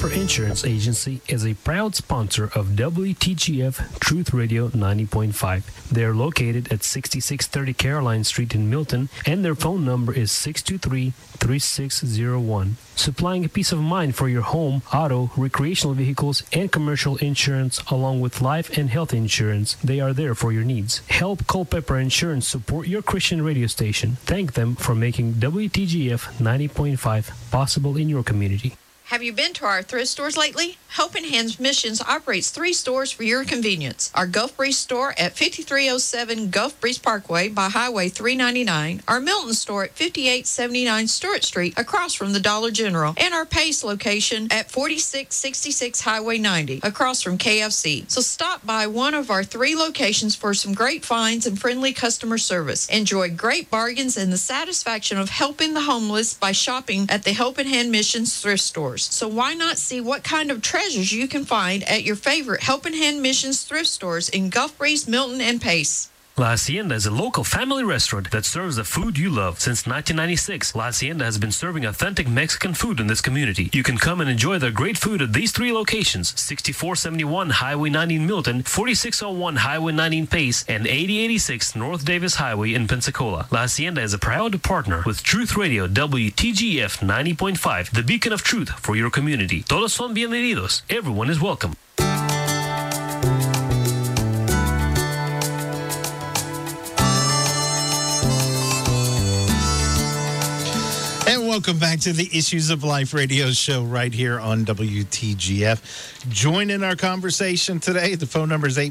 Culpepper Insurance Agency is a proud sponsor of WTGF Truth Radio 90.5. They are located at 6630 Caroline Street in Milton, and their phone number is 623-3601. Supplying a peace of mind for your home, auto, recreational vehicles, and commercial insurance, along with life and health insurance. They are there for your needs. Help Culpepper Insurance support your Christian radio station. Thank them for making WTGF 90.5 possible in your community. Have you been to our thrift stores lately? Helping Hands Missions operates 3 stores for your convenience. Our Gulf Breeze store at 5307 Gulf Breeze Parkway by Highway 399, our Milton store at 5879 Stewart Street across from the Dollar General, and our Pace location at 4666 Highway 90 across from KFC. So stop by one of our 3 locations for some great finds and friendly customer service. Enjoy great bargains and the satisfaction of helping the homeless by shopping at the Helping Hand Missions thrift stores. So why not see what kind of treasures you can find at your favorite Helping Hand Missions thrift stores in Gulf Breeze, Milton, and Pace. La Hacienda is a local family restaurant that serves the food you love. Since 1996, La Hacienda has been serving authentic Mexican food in this community. You can come and enjoy their great food at these 3 locations: 6471 Highway 90 in Milton, 4601 Highway 90 in Pace, and 8086 North Davis Highway in Pensacola. La Hacienda is a proud partner with Truth Radio WTGF 90.5, the beacon of truth for your community. Todos son bienvenidos. Everyone is welcome. Welcome back to the Issues of Life radio show right here on WTGF. Join in our conversation today. The phone number is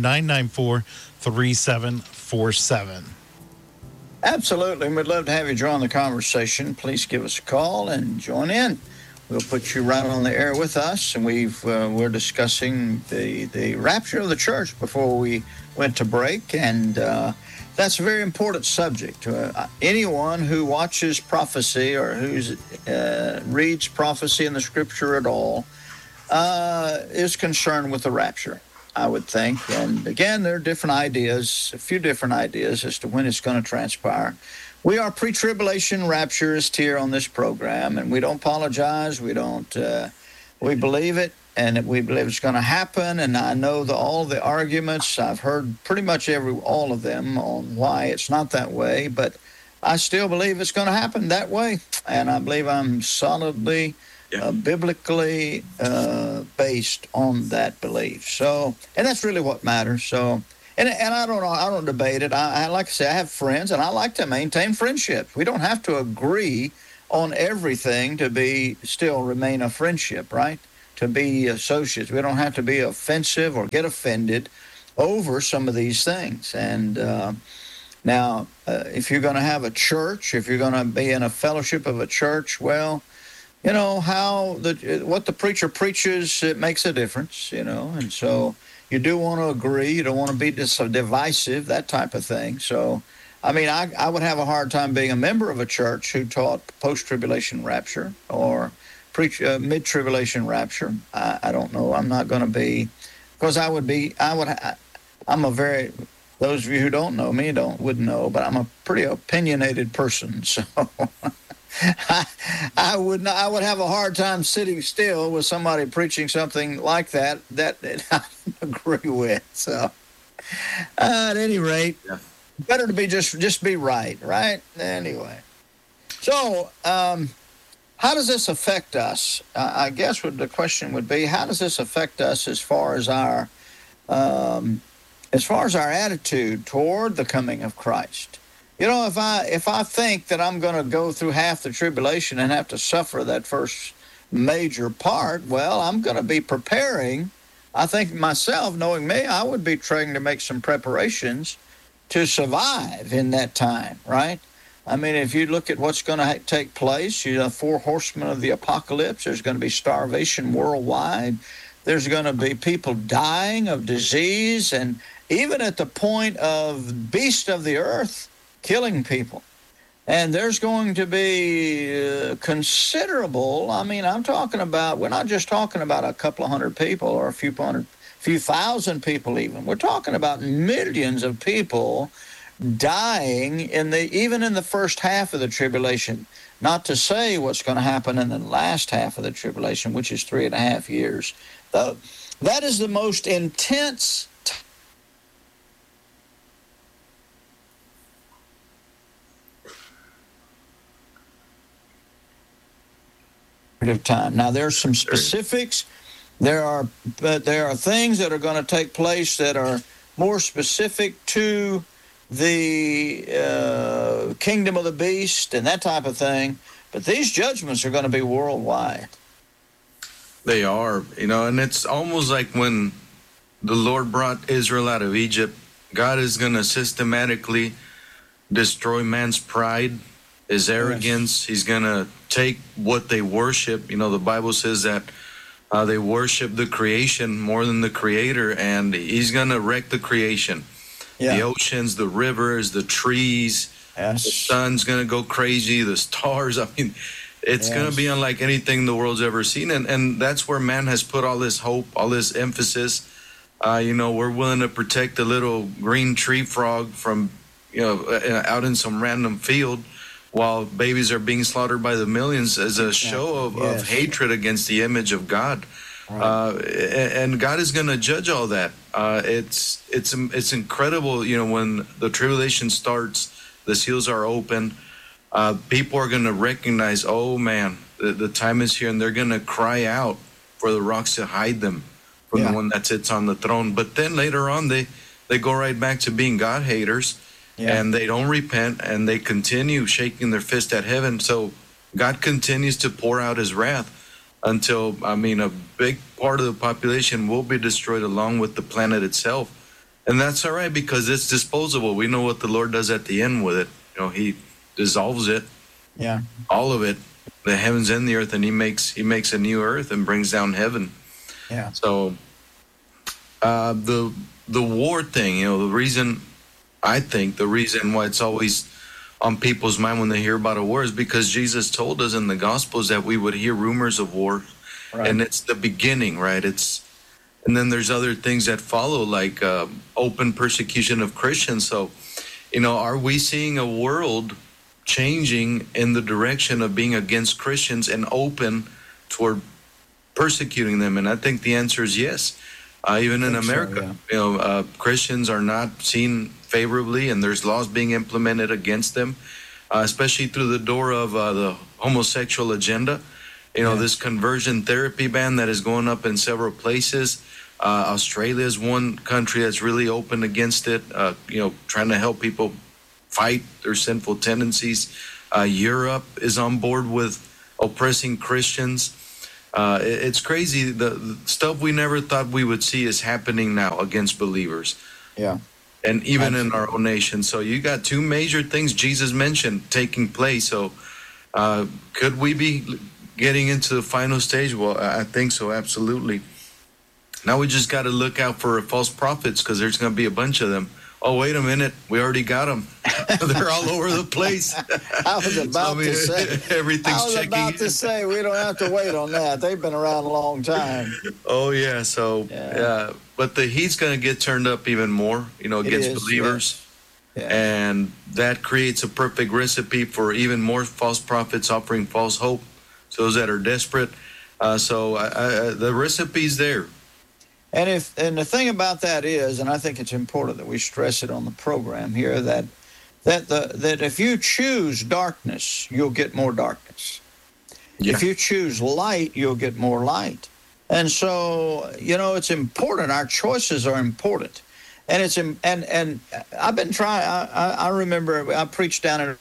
850-994-3747. Absolutely. We'd love to have you join the conversation. Please give us a call and join in. We'll put you right on the air with us. And we're discussing the rapture of the church before we went to break. And that's a very important subject. Anyone who watches prophecy or who reads prophecy in the Scripture at all is concerned with the rapture, I would think. And again, there are different ideas, a few different ideas as to when it's going to transpire. We are pre-tribulation rapturists here on this program, and we don't apologize. We believe it. And we believe it's going to happen. And I know all the arguments. I've heard pretty much all of them on why it's not that way. But I still believe it's going to happen that way. And I believe I'm solidly, biblically based on that belief. So, and that's really what matters. So, and I don't debate it. I like I say, I have friends, and I like to maintain friendships. We don't have to agree on everything to still remain a friendship, right? To be associates. We don't have to be offensive or get offended over some of these things. And now, if you're going to have a church, if you're going to be in a fellowship of a church, well, you know, what the preacher preaches, it makes a difference, you know. And so you do want to agree. You don't want to be divisive, that type of thing. So, I mean, I would have a hard time being a member of a church who taught post-tribulation rapture or preach mid-tribulation rapture. I don't know. I'm not going to be, because those of you who don't know me wouldn't know, but I'm a pretty opinionated person. So I would have a hard time sitting still with somebody preaching something like that I don't agree with. So at any rate, better to be just be right? Anyway. So, how does this affect us? I guess what the question would be: how does this affect us as far as our attitude toward the coming of Christ? You know, if I think that I'm going to go through half the tribulation and have to suffer that first major part, well, I'm going to be preparing. I think myself, knowing me, I would be trying to make some preparations to survive in that time, right? I mean, if you look at what's going to take place, you have 4 horsemen of the apocalypse. There's going to be starvation worldwide. There's going to be people dying of disease, and even at the point of beast of the earth killing people. And there's going to be considerable, I mean, we're not just talking about a couple of hundred people or a few thousand people even. We're talking about millions of people dying even in the first half of the tribulation. not to say what's going to happen in the last half of the tribulation, which is 3.5 years. Though that is the most intense of time. Now, there's some specifics. There are things that are going to take place that are more specific to the kingdom of the beast and that type of thing. But these judgments are going to be worldwide. They are, and it's almost like when the Lord brought Israel out of Egypt, God is going to systematically destroy man's pride, his arrogance. Yes. He's going to take what they worship. The Bible says that they worship the creation more than the creator, and he's going to wreck the creation. Yeah. The oceans, the rivers, the trees. Yes. The sun's going to go crazy, the stars. I mean, it's going to be unlike anything the world's ever seen. And that's where man has put all this hope, all this emphasis. We're willing to protect the little green tree frog from, out in some random field, while babies are being slaughtered by the millions as a show of hatred against the image of God. Right. And God is going to judge all that. It's incredible, when the tribulation starts, the seals are open, people are going to recognize, oh man, the time is here, and they're going to cry out for the rocks to hide them from the one that sits on the throne. But then later on, they go right back to being God haters. Yeah. And they don't repent, and they continue shaking their fist at heaven. So God continues to pour out his wrath until, a big part of the population will be destroyed along with the planet itself. And that's all right, because it's disposable. We know what the Lord does at the end with it. He dissolves it, all of it, the heavens and the earth, and he makes a new earth and brings down heaven. Yeah. So the war thing, the reason why it's always on people's mind when they hear about a war is because Jesus told us in the Gospels that we would hear rumors of war, and it's the beginning, right? And then there's other things that follow, like open persecution of Christians. So, are we seeing a world changing in the direction of being against Christians and open toward persecuting them? And I think the answer is yes. Even in America, Christians are not seen favorably, and there's laws being implemented against them, especially through the door of the homosexual agenda. This conversion therapy ban that is going up in several places. Australia is one country that's really open against it, trying to help people fight their sinful tendencies. Europe is on board with oppressing Christians. It's crazy. The stuff we never thought we would see is happening now against believers. Yeah. And even in our own nation. So you got two major things Jesus mentioned taking place. So could we be getting into the final stage? Well, I think so, absolutely. Now we just got to look out for false prophets, because there's going to be a bunch of them. Oh, wait a minute. We already got them. They're all over the place. I was about to say, we don't have to wait on that. They've been around a long time. Oh, yeah. So, but the heat's going to get turned up even more, against believers. Yeah. And that creates a perfect recipe for even more false prophets offering false hope to those that are desperate. So the recipe's there. And the thing about that is, and I think it's important that we stress it on the program here, that if you choose darkness, you'll get more darkness. Yeah. If you choose light, you'll get more light. And so, it's important. Our choices are important. And and I've been trying. I remember I preached down at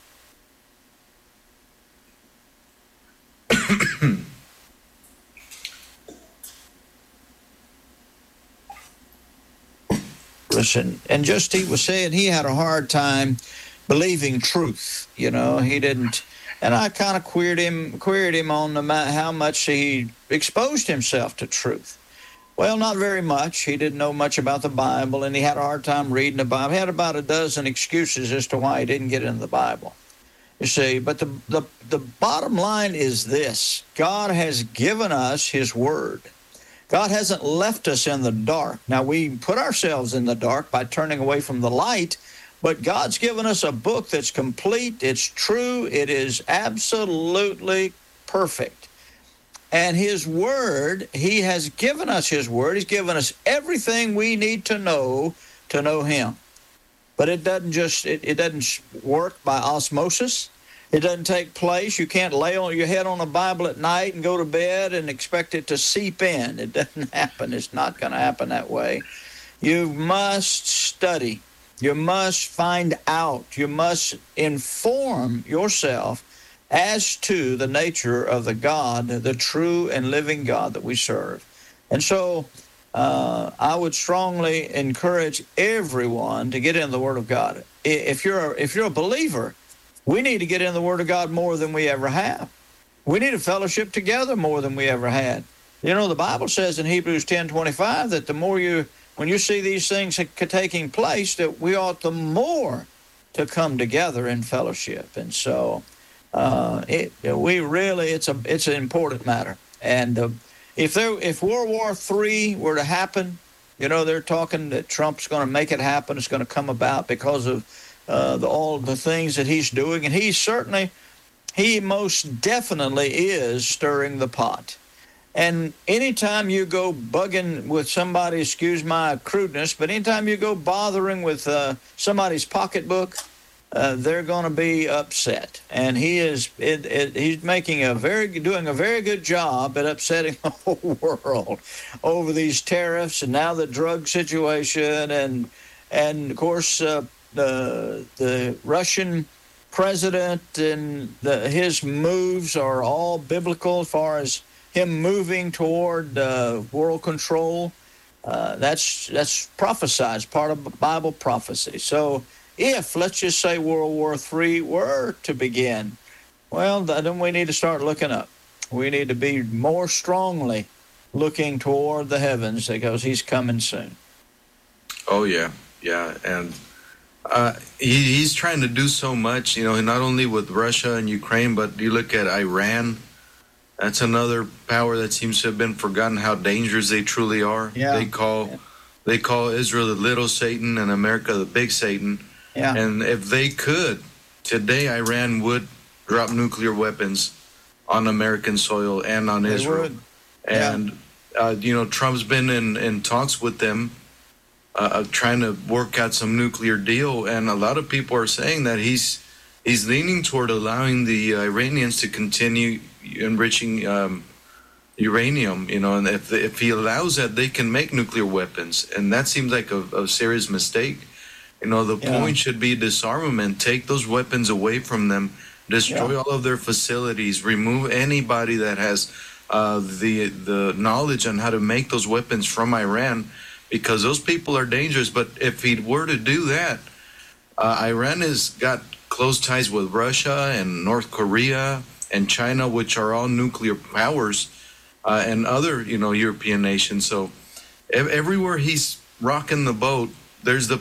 and just he was saying he had a hard time believing truth. He didn't. And I kind of queried him on how much he exposed himself to truth. Well, not very much. He didn't know much about the Bible, and he had a hard time reading the Bible. He had about a dozen excuses as to why he didn't get into the Bible. You see, but the bottom line is this: God has given us his word. God hasn't left us in the dark. Now, we put ourselves in the dark by turning away from the light, But God's given us a book that's complete, it's true, it is absolutely perfect. And His Word, He has given us His Word. He's given us everything we need to know Him. But it doesn't it doesn't work by osmosis. It doesn't take place. You can't lay on your head on a Bible at night and go to bed and expect it to seep in. It doesn't happen. It's not going to happen that way. You must study. You must find out. You must inform yourself as to the nature of the God, the true and living God that we serve. And so I would strongly encourage everyone to get in the Word of God. If you're a believer, we need to get in the Word of God more than we ever have. We need to fellowship together more than we ever had. You know, the Bible says in Hebrews 10:25 that when you see these things taking place, that we ought the more to come together in fellowship. And so it's an important matter. And if World War III were to happen, you know, they're talking that Trump's going to make it happen. It's going to come about because of all the things that he's doing. And he most definitely is stirring the pot. And anytime you go bugging with somebody, excuse my crudeness, but anytime you go bothering with somebody's pocketbook, they're going to be upset. And he's doing a very good job at upsetting the whole world over these tariffs and now the drug situation and of course the Russian president and his moves are all biblical as far as him moving toward world control. That's prophesied, part of Bible prophecy. So if, let's just say, World War III were to begin, well, then we need to start looking up. We need to be more strongly looking toward the heavens because He's coming soon. Oh, yeah. And he's trying to do so much, you know, not only with Russia and Ukraine, but you look at Iran. That's another power that seems to have been forgotten how dangerous they truly are. Yeah. They call Israel the little Satan and America the big Satan. Yeah. And if they could, today Iran would drop nuclear weapons on American soil and on Israel. Would. Yeah. And, you know, Trump's been in talks with them trying to work out some nuclear deal. And a lot of people are saying that he's leaning toward allowing the Iranians to continue enriching uranium, you know, and if he allows that, they can make nuclear weapons. And that seems like a serious mistake. You know, the point should be disarmament. Take those weapons away from them, destroy all of their facilities, remove anybody that has the knowledge on how to make those weapons from Iran, because those people are dangerous. But if he were to do that, Iran has got close ties with Russia and North Korea and China, which are all nuclear powers, and other, you know, European nations. So everywhere he's rocking the boat, there's the